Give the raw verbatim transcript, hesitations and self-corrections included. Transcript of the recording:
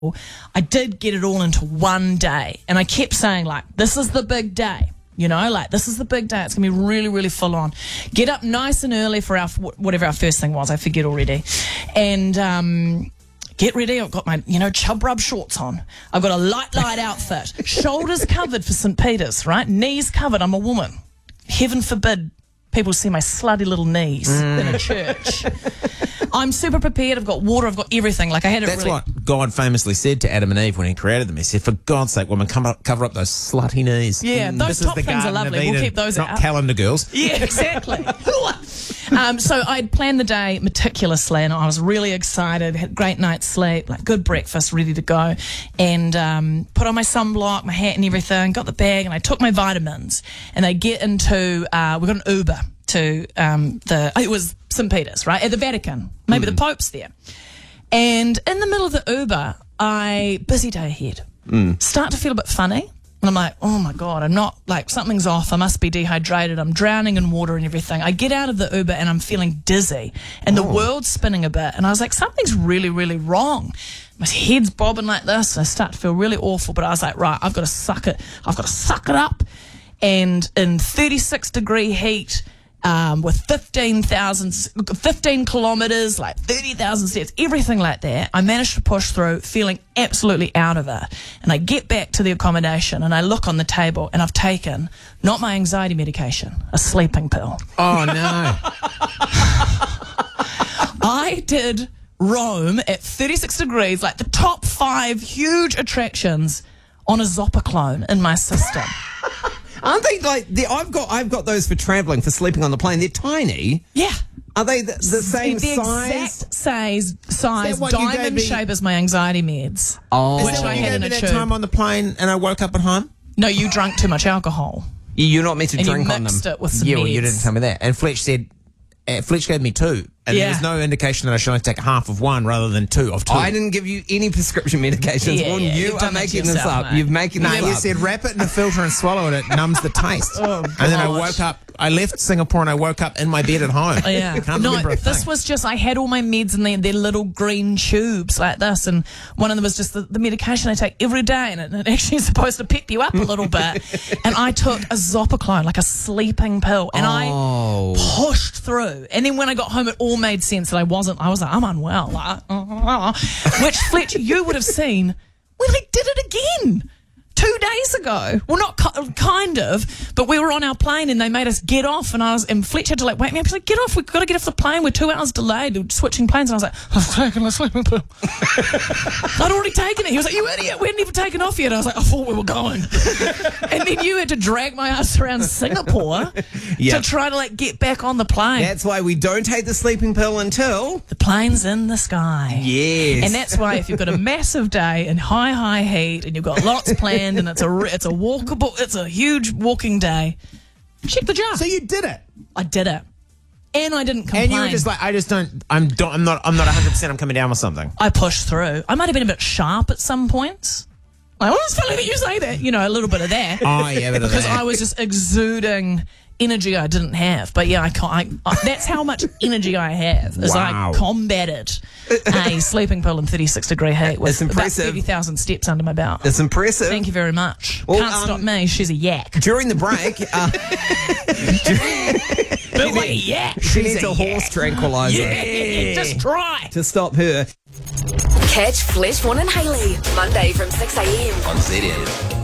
I did get it all into one day. And I kept saying, like, this is the big day. You know, like, this is the big day. It's going to be really, really full on. Get up nice and early for our whatever our first thing was. I forget already. And um, get ready. I've got my, you know, chub rub shorts on. I've got a light, light outfit. Shoulders covered for Saint Peter's, right? Knees covered. I'm a woman. Heaven forbid people see my slutty little knees mm. in a church. I'm super prepared. I've got water. I've got everything. Like I had it. That's really... what God famously said to Adam and Eve when He created them. He said, "For God's sake, woman, come up, cover up those slutty knees." Yeah, mm. those this top is the things are Garden of lovely. We'll Eden, keep those not out. calendar girls. Yeah, exactly. um, so I'd planned the day meticulously, and I was really excited. Had a great night's sleep, like good breakfast, ready to go, and um, put on my sunblock, my hat, and everything. Got the bag, and I took my vitamins. And they get into. Uh, we got an Uber to um, the. It was Saint Peter's, right, at the Vatican. Maybe mm. the Pope's there. And in the middle of the Uber, I, busy day ahead, mm. start to feel a bit funny. And I'm like, oh my God, I'm not, like, something's off. I must be dehydrated. I'm drowning in water and everything. I get out of the Uber and I'm feeling dizzy and oh. the world's spinning a bit. And I was like, something's really, really wrong. My head's bobbing like this. And I start to feel really awful. But I was like, right, I've got to suck it. I've got to suck it up. And in thirty-six degree heat, Um, with fifteen thousand, fifteen kilometres, like thirty thousand steps, everything like that, I managed to push through, feeling absolutely out of it. And I get back to the accommodation and I look on the table and I've taken, not my anxiety medication, a sleeping pill. Oh, no. I did Rome at thirty-six degrees, like the top five huge attractions on a Zopiclone in my system. Aren't they like the, I've got I've got those for travelling, for sleeping on the plane. They're tiny. Yeah. Are they the, the same the size? Exact size, size what you gave diamond me? shape as my anxiety meds. Oh, which Is that I what you had gave in me a that tube. time on the plane and I woke up at home? No, you drank too much alcohol. You're not meant to And you drink on them. mixed it with some Yeah, well, meds. you didn't tell me that. And Fletch said, uh, Fletch gave me two. And Yeah. there was no indication that I should only take half of one rather than two of two. I didn't give you any prescription medications. Yeah, Well, yeah, you you've are done that to making this yourself, up. mate. You're making No, this you up. said wrap it in a filter and swallow it. It numbs the taste. Oh, and then I gosh. woke up. I left Singapore and I woke up in my bed at home. Oh, yeah. Can't No, remember a this thing. was just, I had all my meds in their, their little green tubes like this, and one of them was just the, the medication I take every day, and it, it actually is supposed to pep you up a little bit. And I took a Zopiclone, like a sleeping pill, and Oh. I pushed through. And then when I got home, it all made sense that I wasn't, I was like, I'm unwell. Like, uh, which, Fletch, you would have seen when I did it again. Two days ago. Well, not ki- kind of, but we were on our plane and they made us get off, and I was, and Fletch had to like wake me up. He's like, get off, we've got to get off the plane. We're two hours delayed. We're switching planes. And I was like, I've taken a sleeping pill. I'd already taken it. He was like, you idiot, we hadn't even taken off yet. I was like, I thought we were going. And then you had to drag my ass around Singapore Yep. to try to like get back on the plane. That's why we don't take the sleeping pill until. The plane's in the sky. Yes. And that's why if you've got a massive day in high, high heat and you've got lots planned and it's a it's a walkable, it's a huge walking day, check the jar. So you did it. I did it. And I didn't complain. And you were just like, I just don't, I'm, don't, I'm not, I'm not one hundred percent, I'm coming down with something. I pushed through. I might have been a bit sharp at some points. Like, well, it's funny that you say that. You know, a little bit of that. Oh, yeah, a bit of Because that. I was just exuding energy I didn't have. But yeah, I can't, I, I, that's how much energy I have, is Wow. I combated a sleeping pill in thirty-six degree heat with It's about impressive. thirty thousand steps under my belt. It's impressive. Thank you very much. Well, Can't um, stop me. She's a yak. During the break, uh, Built like a yak. she needs She's a horse tranquilizer Yeah, just try. to stop her. Catch Fletch, Vaughan and Hayley, Monday from six a.m. on Z N.